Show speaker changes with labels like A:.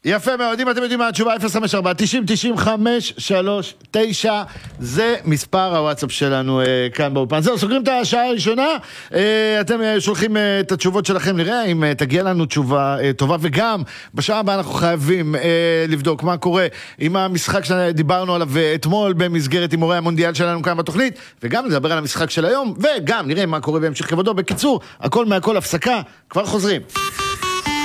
A: יפה מאוד, אם אתם יודעים מה התשובה, 054-90-95-39, זה מספר הוואטסאפ שלנו כאן באופן. זהו, סוגרים את השעה הראשונה, אתם שולחים את התשובות שלכם, נראה אם תגיע לנו תשובה טובה, וגם בשעה הבאה אנחנו חייבים לבדוק מה קורה עם המשחק שדיברנו עליו אתמול במסגרת הימורי המונדיאל שלנו כאן בתוכנית, וגם נדבר על המשחק של היום, וגם נראה מה קורה בהמשך כבודו. בקיצור, הכל מהכל, הפסקה, כבר חוזרים.